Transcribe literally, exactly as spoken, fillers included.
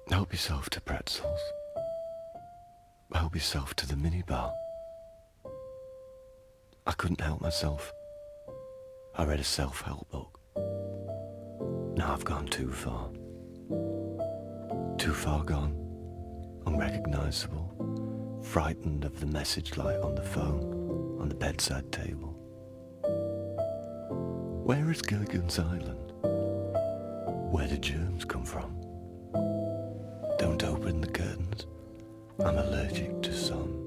Help yourself to pretzels. Help yourself to the minibar. I couldn't help myself. I read a self-help book. Now I've gone too far. Too far gone. Unrecognisable. Frightened of the message light on the phone, on the bedside table. Where is Gilligan's Island? Where do germs come from? Don't open the curtains. I'm allergic to sun.